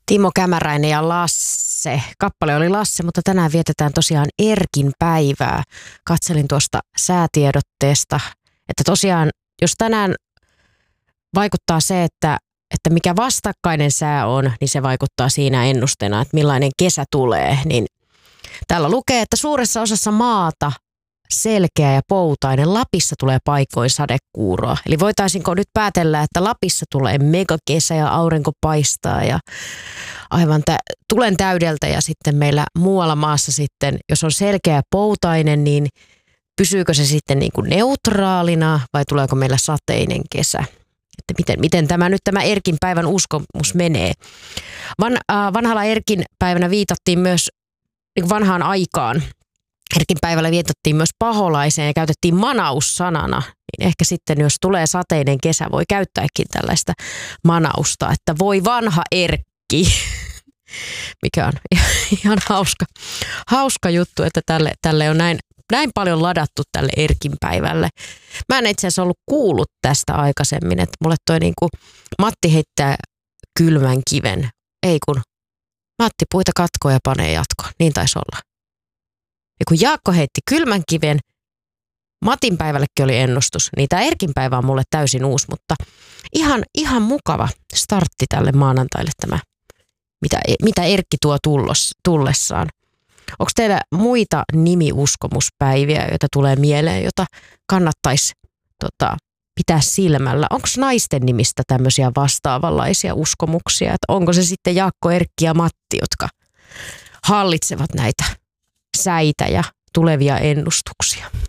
Timo Kämäräinen ja Lasse. Kappale oli Lasse, mutta tänään vietetään tosiaan Erkin päivää. Katselin tuosta säätiedotteesta, että tosiaan jos tänään vaikuttaa se, että mikä vastakkainen sää on, niin se vaikuttaa siinä ennusteena, että millainen kesä tulee. Niin täällä lukee, että suuressa osassa maata selkeä ja poutainen. Lapissa tulee paikoin sadekuuroa. Eli voitaisinko nyt päätellä, että Lapissa tulee megakesä ja aurinko paistaa ja aivan tulen täydeltä, ja sitten meillä muualla maassa sitten, jos on selkeä ja poutainen, niin pysyykö se sitten niin kuin neutraalina vai tuleeko meillä sateinen kesä? Että miten tämä Erkin päivän uskomus menee. Vanhalla Erkin päivänä viitattiin myös niin kuin vanhaan aikaan. Erkin päivällä vietettiin myös paholaiseen ja käytettiin manaus-sanana. Niin ehkä sitten, jos tulee sateinen kesä, voi käyttääkin tällaista manausta, että voi vanha Erkki. Mikä on ihan hauska juttu, että tälle on näin paljon ladattu tälle Erkin päivälle. Mä en itse asiassa ollut kuullut tästä aikaisemmin, että mulle toi niinku Matti heittää kylmän kiven. Ei kun Matti puita katkoo ja panee jatkoon. Niin taisi olla. Ja kun Jaakko heitti kylmän kiven, Matin päivällekin oli ennustus, niin tämä Erkin päivä on mulle täysin uusi, mutta ihan mukava startti tälle maanantaille tämä, mitä Erkki tuo tullessaan. Onko teillä muita nimiuskomuspäiviä, joita tulee mieleen, jota kannattaisi pitää silmällä? Onko naisten nimistä tämmöisiä vastaavanlaisia uskomuksia? Että onko se sitten Jaakko, Erkki ja Matti, jotka hallitsevat näitä säitä ja tulevia ennustuksia?